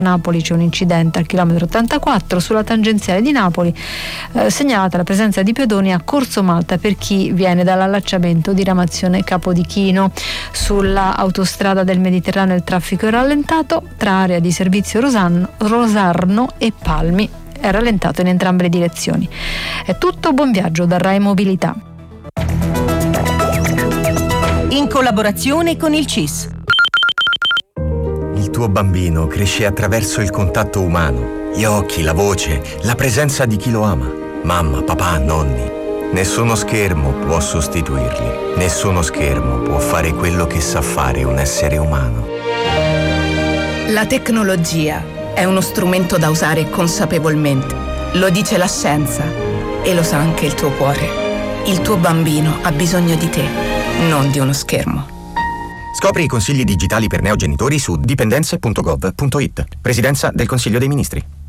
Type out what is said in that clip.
Napoli c'è un incidente al chilometro 84 sulla tangenziale di Napoli, segnalata la presenza di pedoni a Corso Malta per chi viene dall'allacciamento diramazione Capodichino. Sulla autostrada del Mediterraneo il traffico è rallentato tra area di servizio Rosarno e Palmi, è rallentato in entrambe le direzioni. È tutto, buon viaggio da Rai Mobilità. In collaborazione con il CIS. Il tuo bambino cresce attraverso il contatto umano, gli occhi, la voce, la presenza di chi lo ama. Mamma, papà, nonni. Nessuno schermo può sostituirli. Nessuno schermo può fare quello che sa fare un essere umano. La tecnologia è uno strumento da usare consapevolmente. Lo dice la scienza e lo sa anche il tuo cuore. Il tuo bambino ha bisogno di te, non di uno schermo. Scopri i consigli digitali per neogenitori su dipendenze.gov.it. Presidenza del Consiglio dei Ministri.